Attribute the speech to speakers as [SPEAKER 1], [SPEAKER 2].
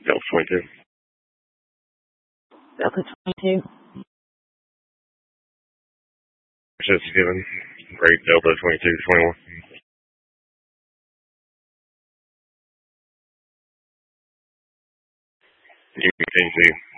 [SPEAKER 1] Delta 22.
[SPEAKER 2] Delta 22.
[SPEAKER 1] Just given. Great Delta 22 21. UTC.